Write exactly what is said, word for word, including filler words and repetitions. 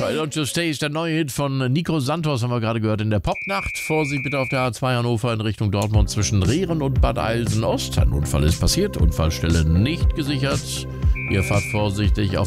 Try Not to Stay ist der neue Hit von Nico Santos, haben wir gerade gehört, in der Popnacht. Vorsicht bitte auf der A zwei Hannover in Richtung Dortmund zwischen Rehren und Bad Eilsen-Ost. Ein Unfall ist passiert, Unfallstelle nicht gesichert. Ihr fahrt vorsichtig auf